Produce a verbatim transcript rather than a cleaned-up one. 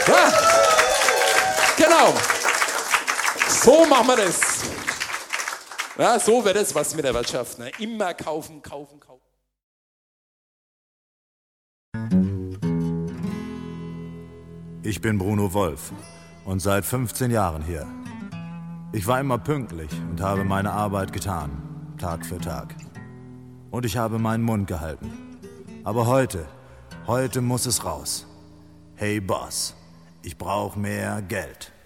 Ja, genau. So machen wir das. Ja, so wird es was mit der Wirtschaft. Ne? Immer kaufen, kaufen, kaufen. Ich bin Bruno Wolf und seit fünfzehn Jahren hier. Ich war immer pünktlich und habe meine Arbeit getan, Tag für Tag. Und ich habe meinen Mund gehalten. Aber heute, heute muss es raus. Hey Boss, ich brauche mehr Geld.